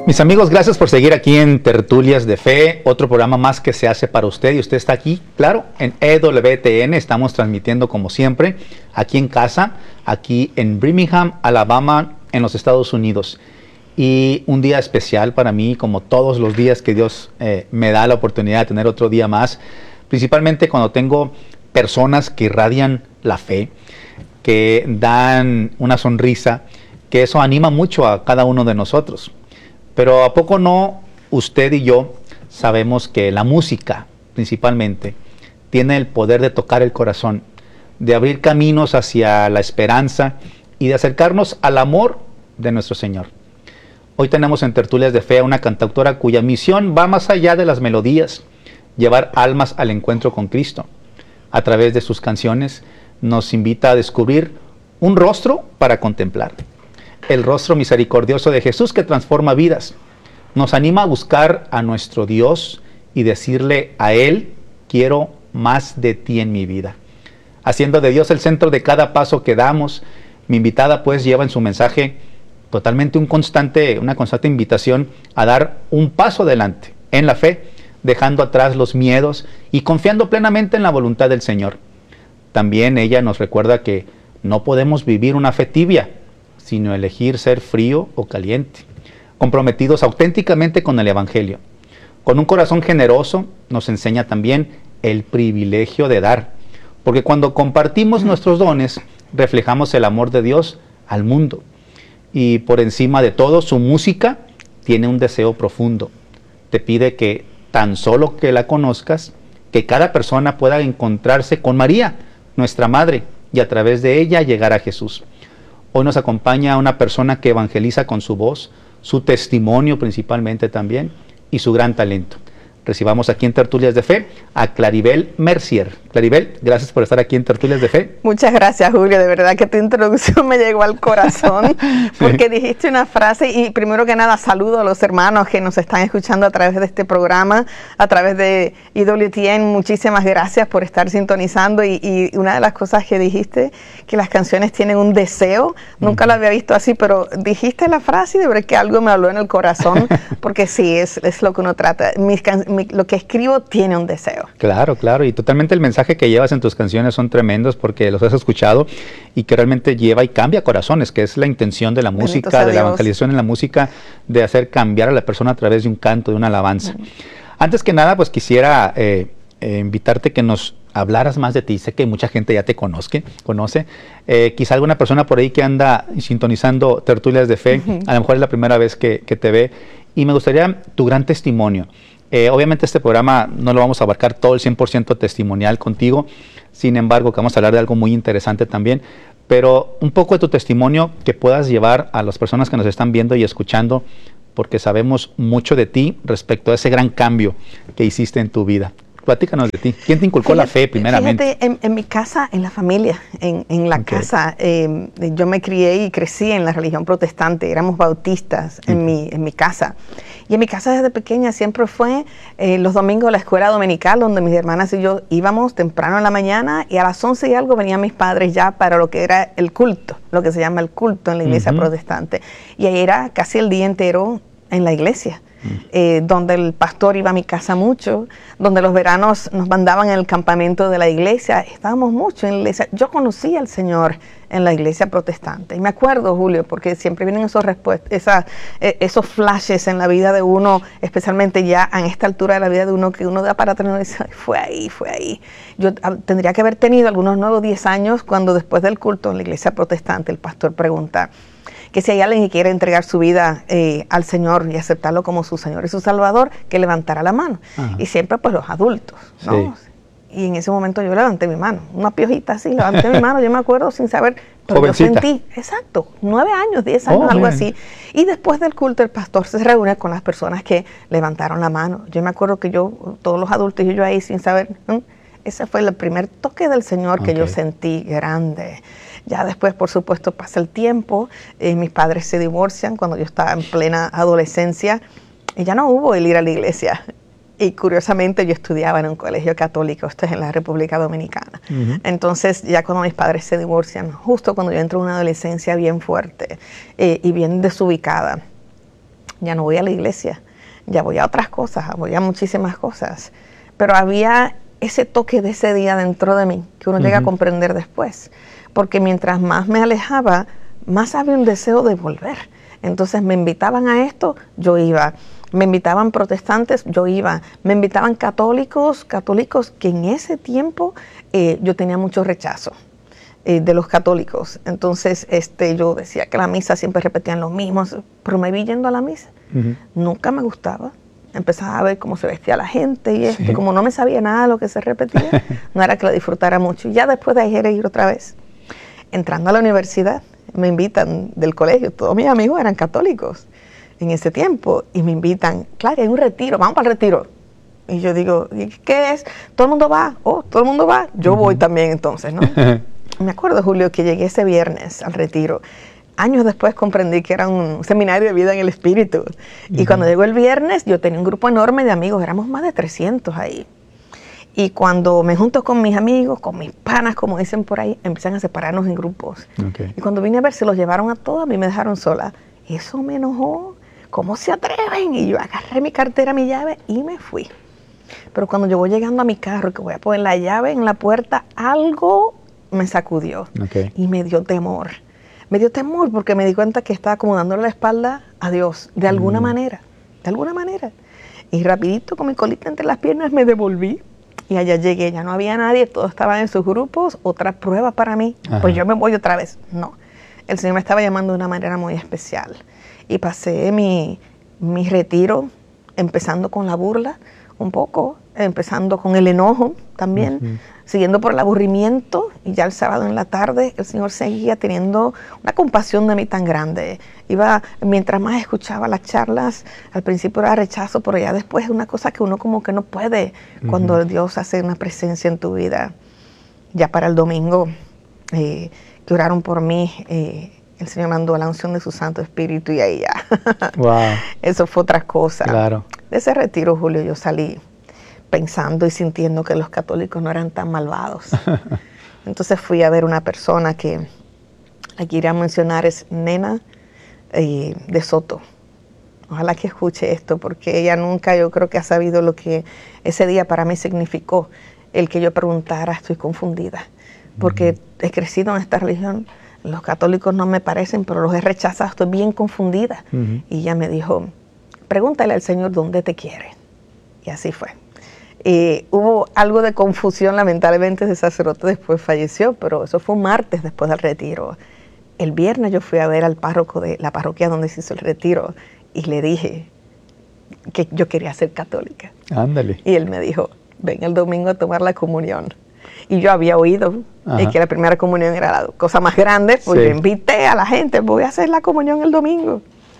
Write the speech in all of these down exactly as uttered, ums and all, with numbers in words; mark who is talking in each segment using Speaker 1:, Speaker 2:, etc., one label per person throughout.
Speaker 1: Mis amigos, gracias por seguir aquí en Tertulias de Fe, otro programa más que se hace para usted y usted está aquí, claro, en E W T N, estamos transmitiendo como siempre, aquí en casa, aquí en Birmingham, Alabama, en los Estados Unidos. Y un día especial para mí, como todos los días que Dios eh, me da la oportunidad de tener otro día más, principalmente cuando tengo personas que irradian la fe, que dan una sonrisa, que eso anima mucho a cada uno de nosotros. Pero ¿a poco no usted y yo sabemos que la música, principalmente, tiene el poder de tocar el corazón, de abrir caminos hacia la esperanza y de acercarnos al amor de nuestro Señor? Hoy tenemos en Tertulias de Fe a una cantautora cuya misión va más allá de las melodías, llevar almas al encuentro con Cristo. A través de sus canciones nos invita a descubrir un rostro para contemplar. El rostro misericordioso de Jesús que transforma vidas. Nos anima a buscar a nuestro Dios y decirle a Él, quiero más de ti en mi vida. Haciendo de Dios el centro de cada paso que damos, mi invitada pues lleva en su mensaje totalmente un constante, una constante invitación a dar un paso adelante en la fe, dejando atrás los miedos y confiando plenamente en la voluntad del Señor. También ella nos recuerda que no podemos vivir una fe tibia, sino elegir ser frío o caliente, comprometidos auténticamente con el Evangelio. Con un corazón generoso nos enseña también el privilegio de dar, porque cuando compartimos nuestros dones, reflejamos el amor de Dios al mundo. Y por encima de todo, su música tiene un deseo profundo. Te pide que tan solo que la conozcas, que cada persona pueda encontrarse con María, nuestra madre, y a través de ella llegar a Jesús. Hoy nos acompaña una persona que evangeliza con su voz, su testimonio principalmente también, y su gran talento. Recibamos aquí en Tertulias de Fe a Claribel Mercier. Claribel, gracias por estar aquí en Tertulias de Fe.
Speaker 2: Muchas gracias, Julio. De verdad que tu introducción me llegó al corazón, porque sí. Dijiste una frase, y primero que nada saludo a los hermanos que nos están escuchando a través de este programa, a través de E W T N. Muchísimas gracias por estar sintonizando. Y, y una de las cosas que dijiste, que las canciones tienen un deseo, nunca uh-huh. lo había visto así, pero dijiste la frase y de verdad que algo me habló en el corazón, porque sí, es, es lo que uno trata. Mis canciones, lo que escribo tiene un deseo.
Speaker 1: Claro, claro, y totalmente el mensaje que llevas en tus canciones son tremendos porque los has escuchado y que realmente lleva y cambia corazones, que es la intención de la música, de la evangelización en la música, de hacer cambiar a la persona a través de un canto, de una alabanza. Uh-huh. Antes que nada, pues quisiera eh, eh, invitarte que nos hablaras más de ti. Sé que mucha gente ya te conozca, conoce. Eh, quizá alguna persona por ahí que anda sintonizando Tertulias de Fe, uh-huh. a lo mejor es la primera vez que, que te ve, y me gustaría tu gran testimonio. Eh, obviamente este programa no lo vamos a abarcar todo el cien por ciento testimonial contigo, sin embargo que vamos a hablar de algo muy interesante también, pero un poco de tu testimonio que puedas llevar a las personas que nos están viendo y escuchando, porque sabemos mucho de ti respecto a ese gran cambio que hiciste en tu vida. Platícanos de ti. ¿Quién te inculcó fíjate, la fe primeramente?
Speaker 2: Fíjate, en, en mi casa, en la familia, en, en la okay. casa, eh, yo me crié y crecí en la religión protestante, éramos bautistas en, okay. mi, en mi casa. Y en mi casa desde pequeña siempre fue eh, los domingos la escuela dominical, donde mis hermanas y yo íbamos temprano en la mañana y a las once y algo venían mis padres ya para lo que era el culto, lo que se llama el culto en la iglesia uh-huh. protestante. Y ahí era casi el día entero en la iglesia. Eh, donde el pastor iba a mi casa mucho, donde los veranos nos mandaban en el campamento de la iglesia, estábamos mucho en la iglesia. Yo conocí al Señor en la iglesia protestante, y me acuerdo, Julio, porque siempre vienen esos, esa, eh, esos flashes en la vida de uno, especialmente ya en esta altura de la vida de uno, que uno da para tener y dice, fue ahí, fue ahí. Yo a, tendría que haber tenido algunos nueve o diez años cuando después del culto en la iglesia protestante el pastor pregunta que si hay alguien que quiere entregar su vida eh, al Señor y aceptarlo como su Señor y su Salvador, que levantara la mano. Ajá. Y siempre pues los adultos, ¿no? Sí. Y en ese momento yo levanté mi mano, una piojita así, levanté mi mano, yo me acuerdo sin saber, pero Jovencita. Yo sentí, exacto, nueve años, diez años, oh, algo man. así. Y después del culto el pastor se reúne con las personas que levantaron la mano. Yo me acuerdo que yo, todos los adultos y yo ahí sin saber, ¿no? Ese fue el primer toque del Señor que okay. yo sentí grande. Ya después, por supuesto, pasa el tiempo, eh, mis padres se divorcian cuando yo estaba en plena adolescencia y ya no hubo el ir a la iglesia. Y curiosamente yo estudiaba en un colegio católico, esto es en la República Dominicana. Uh-huh. Entonces ya cuando mis padres se divorcian, justo cuando yo entro en una adolescencia bien fuerte eh, y bien desubicada, ya no voy a la iglesia, ya voy a otras cosas, voy a muchísimas cosas. Pero había ese toque de ese día dentro de mí, que uno uh-huh. llega a comprender después. Porque mientras más me alejaba, más había un deseo de volver. Entonces me invitaban a esto, yo iba. Me invitaban protestantes, yo iba. Me invitaban católicos, católicos que en ese tiempo eh, yo tenía mucho rechazo eh, de los católicos. Entonces este, yo decía que la misa siempre repetían lo mismo, pero me vi yendo a la misa. Uh-huh. Nunca me gustaba. Empezaba a ver cómo se vestía la gente y esto. Sí. Como no me sabía nada de lo que se repetía, no era que lo disfrutara mucho. Y ya después dejé de ir otra vez. Entrando a la universidad, me invitan del colegio. Todos mis amigos eran católicos en ese tiempo. Y me invitan, claro, hay un retiro, vamos para el retiro. Y yo digo, ¿qué es? Todo el mundo va. Oh, todo el mundo va. Yo uh-huh. voy también entonces, ¿no? Me acuerdo, Julio, que llegué ese viernes al retiro. Años después comprendí que era un seminario de vida en el espíritu. Uh-huh. Y cuando llegó el viernes, yo tenía un grupo enorme de amigos, éramos más de trescientos ahí. Y cuando me junto con mis amigos, con mis panas, como dicen por ahí, empiezan a separarnos en grupos. Okay. Y cuando vine a ver, se los llevaron a todos, a mí me dejaron sola. Eso me enojó. ¿Cómo se atreven? Y yo agarré mi cartera, mi llave y me fui. Pero cuando yo voy llegando a mi carro, que voy a poner la llave en la puerta, algo me sacudió. Okay. Y me dio temor. Me dio temor porque me di cuenta que estaba como dándole la espalda a Dios, de alguna mm. manera, de alguna manera. Y rapidito, con mi colita entre las piernas, me devolví. Y allá llegué, ya no había nadie, todos estaban en sus grupos, otra prueba para mí. Ajá. Pues yo me voy otra vez. No, el Señor me estaba llamando de una manera muy especial. Y pasé mi, mi retiro, empezando con la burla, un poco, empezando con el enojo también, uh-huh. siguiendo por el aburrimiento, y ya el sábado en la tarde el Señor seguía teniendo una compasión de mí tan grande. Iba, mientras más escuchaba las charlas, al principio era rechazo, pero ya después es una cosa que uno como que no puede uh-huh. cuando Dios hace una presencia en tu vida. Ya para el domingo, eh, que oraron por mí, eh, el Señor mandó la unción de su Santo Espíritu y ahí ya. Wow. Eso fue otra cosa. Claro. De ese retiro, Julio, yo salí pensando y sintiendo que los católicos no eran tan malvados. Entonces fui a ver una persona que aquí iría a mencionar, es Nena eh, de Soto. Ojalá que escuche esto, porque ella nunca, yo creo que ha sabido lo que ese día para mí significó, el que yo preguntara, estoy confundida, porque uh-huh. he crecido en esta religión. Los católicos no me parecen, pero los he rechazado, estoy bien confundida. Uh-huh. Y ella me dijo, pregúntale al Señor dónde te quiere. Y así fue. Eh, hubo algo de confusión, lamentablemente ese sacerdote después falleció, pero eso fue un martes después del retiro. El viernes yo fui a ver al párroco de la parroquia donde se hizo el retiro y le dije que yo quería ser católica. Ándale. Y él me dijo, ven el domingo a tomar la comunión. Y yo había oído eh, que la primera comunión era la cosa más grande, pues sí. Yo invité a la gente, voy a hacer la comunión el domingo.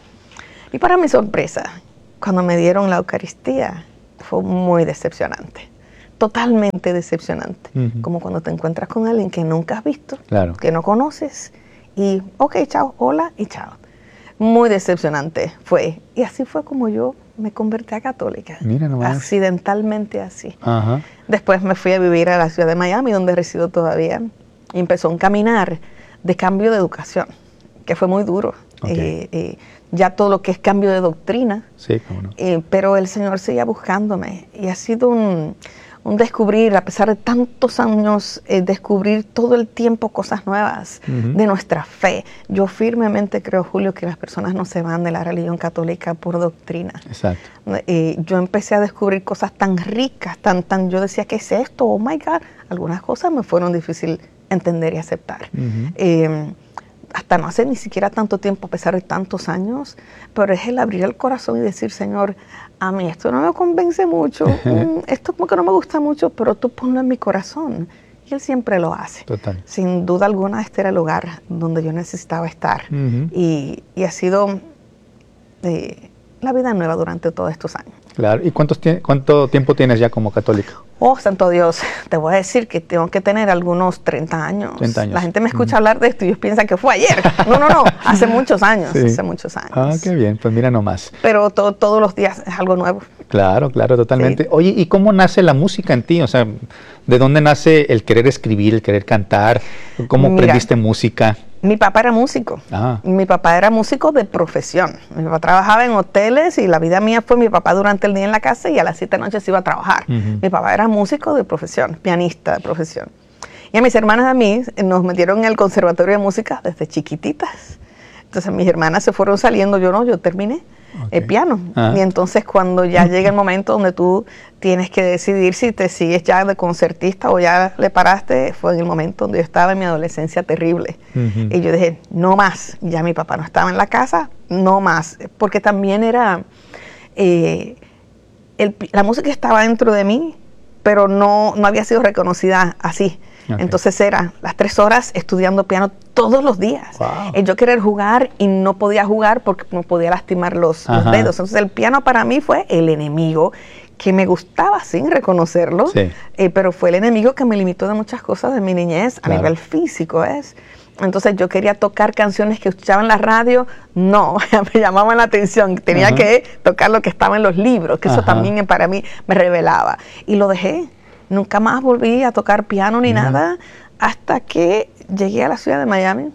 Speaker 2: Y para mi sorpresa, cuando me dieron la Eucaristía, fue muy decepcionante, totalmente decepcionante. Uh-huh. Como cuando te encuentras con alguien que nunca has visto, claro. que no conoces, y ok, chao, hola y chao. Muy decepcionante fue. Y así fue como yo me convertí a católica. Mira nomás. Accidentalmente así. Uh-huh. Después me fui a vivir a la ciudad de Miami, donde resido todavía, y empezó un caminar de cambio de educación, que fue muy duro. Okay. Eh, eh, ya todo lo que es cambio de doctrina, sí, cómo no. eh, pero el Señor seguía buscándome y ha sido un, un descubrir, a pesar de tantos años, eh, descubrir todo el tiempo cosas nuevas uh-huh. de nuestra fe. Yo firmemente creo, Julio, que las personas no se van de la religión católica por doctrina. Exacto. Eh, yo empecé a descubrir cosas tan ricas, tan, tan, yo decía, ¿qué es esto? Oh my God. Algunas cosas me fueron difíciles entender y aceptar. Uh-huh. Eh, hasta no hace ni siquiera tanto tiempo, a pesar de tantos años, pero es el abrir el corazón y decir, Señor, a mí esto no me convence mucho, esto como que no me gusta mucho, pero tú ponlo en mi corazón. Y Él siempre lo hace. Total. Sin duda alguna, este era el lugar donde yo necesitaba estar. Uh-huh. y, y ha sido eh, la vida nueva durante todos estos años.
Speaker 1: Claro. ¿Y cuántos cuánto tiempo tienes ya como católica?
Speaker 2: Oh, santo Dios, te voy a decir que tengo que tener algunos treinta años. treinta años. La gente me escucha uh-huh. hablar de esto y ellos piensan que fue ayer. No, no, no, hace muchos años, sí. hace muchos años.
Speaker 1: Ah, qué bien, pues mira nomás.
Speaker 2: Pero to- todos los días es algo nuevo.
Speaker 1: Claro, claro, totalmente. Sí. Oye, ¿y cómo nace la música en ti? O sea, ¿de dónde nace el querer escribir, el querer cantar? ¿Cómo Mira, aprendiste música?
Speaker 2: Mi papá era músico.
Speaker 1: Ah.
Speaker 2: Mi papá era músico de profesión. Mi papá trabajaba en hoteles y la vida mía fue mi papá durante el día en la casa y a las siete de la noche se iba a trabajar. Uh-huh. Mi papá era músico de profesión, pianista de profesión. Y a mis hermanas y a mí nos metieron en el conservatorio de música desde chiquititas. Entonces mis hermanas se fueron saliendo, yo no, yo terminé okay. el piano. Ah. Y entonces cuando ya llega el momento donde tú tienes que decidir si te sigues ya de concertista o ya le paraste, fue en el momento donde yo estaba en mi adolescencia terrible. Uh-huh. Y yo dije, no más, ya mi papá no estaba en la casa, no más. Porque también era, eh, el, la música estaba dentro de mí, pero no, no había sido reconocida así. Okay. Entonces era las tres horas estudiando piano todos los días. Wow. El yo querer jugar y no podía jugar porque me podía lastimar los, los dedos. Entonces el piano para mí fue el enemigo que me gustaba sin reconocerlo, sí. eh, pero fue el enemigo que me limitó de muchas cosas de mi niñez claro. a nivel físico. ¿es? Entonces yo quería tocar canciones que escuchaba en la radio, no, me llamaban la atención. Tenía uh-huh. que tocar lo que estaba en los libros, que uh-huh. eso también para mí me revelaba. Y lo dejé. Nunca más volví a tocar piano ni yeah. nada hasta que llegué a la ciudad de Miami.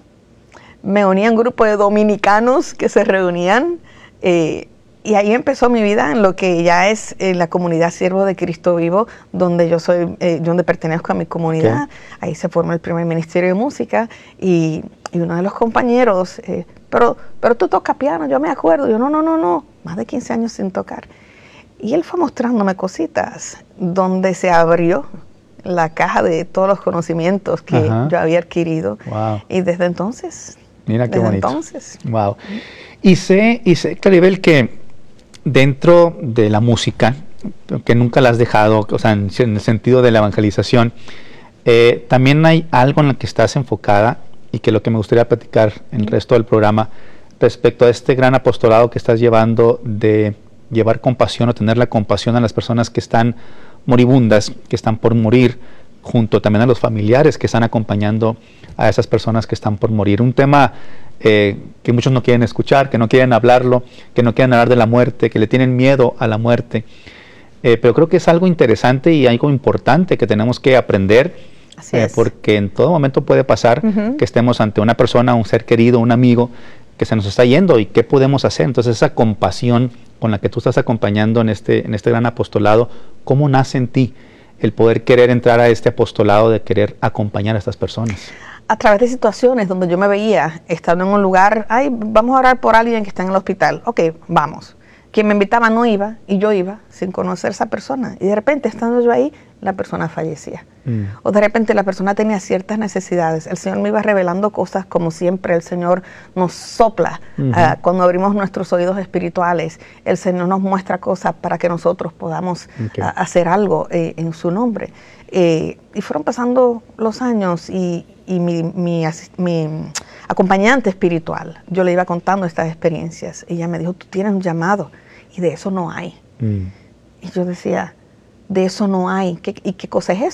Speaker 2: Me uní a un grupo de dominicanos que se reunían eh, y ahí empezó mi vida en lo que ya es eh, la comunidad Siervo de Cristo Vivo, donde yo soy, eh, donde pertenezco a mi comunidad. Okay. Ahí se formó el primer ministerio de música y, y uno de los compañeros, eh, pero, pero tú tocas piano, yo me acuerdo. Yo no, no, no, no, más de quince años sin tocar. Y él fue mostrándome cositas donde se abrió la caja de todos los conocimientos que Ajá. yo había adquirido. Wow. Y desde entonces,
Speaker 1: Mira qué
Speaker 2: desde
Speaker 1: bonito.
Speaker 2: entonces.
Speaker 1: Wow. Y sé, y sé, Claribel, que dentro de la música, que nunca la has dejado, o sea, en, en el sentido de la evangelización, eh, también hay algo en lo que estás enfocada y que lo que me gustaría platicar en el resto del programa respecto a este gran apostolado que estás llevando de llevar compasión o tener la compasión a las personas que están moribundas, que están por morir, junto también a los familiares que están acompañando a esas personas que están por morir. Un tema eh, que muchos no quieren escuchar, que no quieren hablarlo, que no quieren hablar de la muerte, que le tienen miedo a la muerte. Eh, pero creo que es algo interesante y algo importante que tenemos que aprender, eh, porque en todo momento puede pasar uh-huh. que estemos ante una persona, un ser querido, un amigo, que se nos está yendo y qué podemos hacer. Entonces esa compasión con la que tú estás acompañando en este, en este gran apostolado, ¿cómo nace en ti el poder querer entrar a este apostolado de querer acompañar a estas personas?
Speaker 2: A través de situaciones donde yo me veía estando en un lugar, ay, vamos a orar por alguien que está en el hospital. Ok, vamos. Quien me invitaba no iba y yo iba sin conocer a esa persona. Y de repente, estando yo ahí, la persona fallecía. Mm. O de repente la persona tenía ciertas necesidades. El Señor me iba revelando cosas como siempre. El Señor nos sopla uh-huh. uh, cuando abrimos nuestros oídos espirituales. El Señor nos muestra cosas para que nosotros podamos okay. uh, hacer algo eh, en su nombre. Eh, y fueron pasando los años y, y mi, mi, mi acompañante espiritual, yo le iba contando estas experiencias. Y ella me dijo, tú tienes un llamado y de eso no hay. Mm. Y yo decía, de eso no hay. ¿Qué, ¿Y qué cosa es eso?